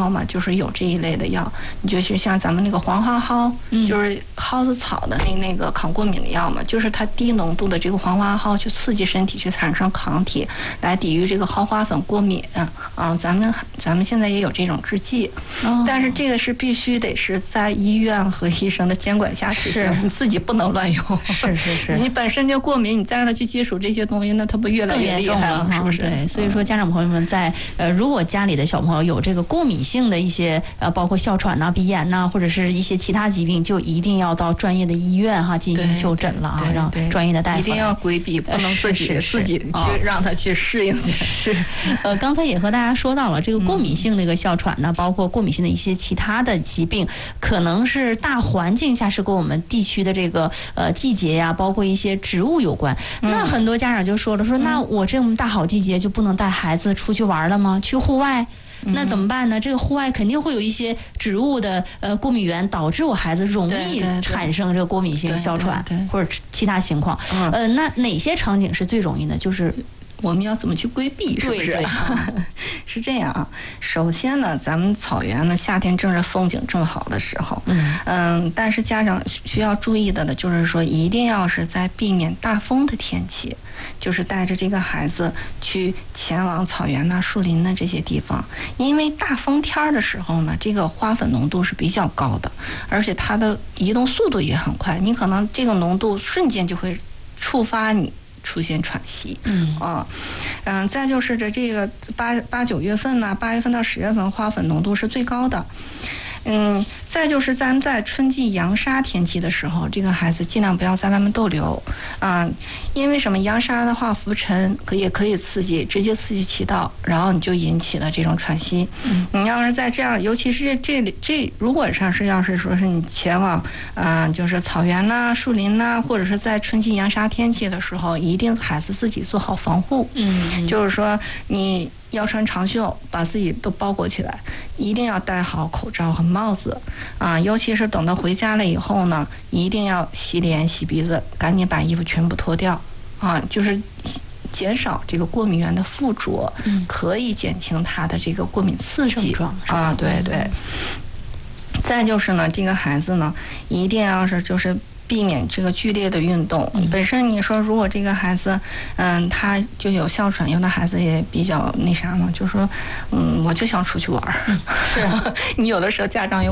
药嘛，就是有这一类的药，你就是像咱们那个黄花蒿，就是蒿子草的那个抗过敏的药嘛，就是它低浓度的这个黄花蒿去刺激身体去产生抗体，来抵御这个蒿花粉过敏咱们现在也有这种制剂，但是这个是必须得是在医院和医生的监管下实行，你自己不能乱用。是，你本身就过敏，你再让他去接触这些东西，那他不越来越厉害了，是不是？ 对，所以说家长朋友们在如果家里的小朋友有这个过敏性的一些包括哮喘呐、鼻炎呐，或者是一些其他疾病，就一定要到专业的医院进行就诊了让专业的大夫一定要规避，不能自己去让他去适应。 是，刚才也和大家说到了这个过敏性的一个哮喘呢，包括过敏性的一些其他的疾病，可能是大环境下是跟我们地区的这个季节呀，包括一些植物有关。那很多家长就说了，那我这么大好季节就不能带孩子出去玩了吗？去户外？那怎么办呢？这个户外肯定会有一些植物的过敏源，导致我孩子容易产生这个过敏性哮喘或者其他情况。那哪些场景是最容易的？就是我们要怎么去规避，是不是？是这样啊。首先呢，咱们草原呢，夏天正是风景正好的时候。但是家长需要注意的呢，就是说一定要是在避免大风的天气，就是带着这个孩子去前往草原呐、树林的这些地方。因为大风天的时候呢，这个花粉浓度是比较高的，而且它的移动速度也很快，你可能这个浓度瞬间就会触发你出现喘息。再就是这个八九月份呢，8月份到10月份花粉浓度是最高的。再就是咱在春季扬沙天气的时候，这个孩子尽量不要在外面逗留因为什么？扬沙的话，浮尘也可以直接刺激气道，然后你就引起了这种喘息。你要是在这样，尤其是如果要是说是你前往就是草原呐、树林呐，或者是在春季扬沙天气的时候，一定孩子自己做好防护。就是说你要穿长袖，把自己都包裹起来，一定要戴好口罩和帽子尤其是等到回家了以后呢，一定要洗脸洗鼻子，赶紧把衣服全部脱掉就是减少这个过敏源的附着，可以减轻它的这个过敏刺激对。再就是呢，这个孩子呢，一定要是就是避免这个剧烈的运动。本身你说如果这个孩子他就有哮喘，有的孩子也比较那啥嘛，就说我就想出去玩。是你有的时候家长